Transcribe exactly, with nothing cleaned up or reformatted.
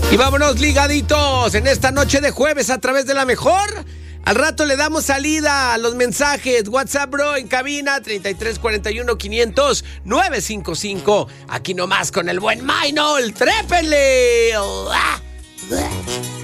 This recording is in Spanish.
Y vámonos ligaditos en esta noche de jueves a través de la mejor. Al rato le damos salida a los mensajes. WhatsApp, bro, en cabina treinta y tres cuarenta y uno quinientos nueve cinco cinco. Aquí nomás con el buen Maynol. ¡Trépenle!